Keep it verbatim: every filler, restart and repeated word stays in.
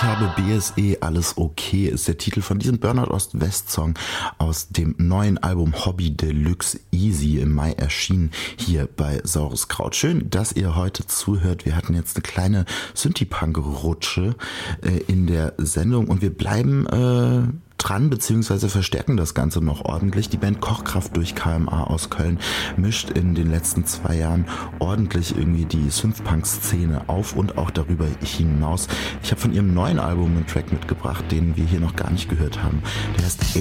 Ich habe B S E, alles okay, ist der Titel von diesem Burnout Ost-West-Song aus dem neuen Album Hobby Deluxe Easy im Mai erschienen, hier bei Saures Kraut. Schön, dass ihr heute zuhört. Wir hatten jetzt eine kleine Synthie-Punk-Rutsche äh, in der Sendung und wir bleiben äh, dran, beziehungsweise verstärken das Ganze noch ordentlich. Die Band Kochkraft durch K M A aus Köln mischt in den letzten zwei Jahren ordentlich irgendwie die Synthpunk-Szene auf und auch darüber hinaus. Ich habe von ihrem neuen Album einen Track mitgebracht, den wir hier noch gar nicht gehört haben. Der heißt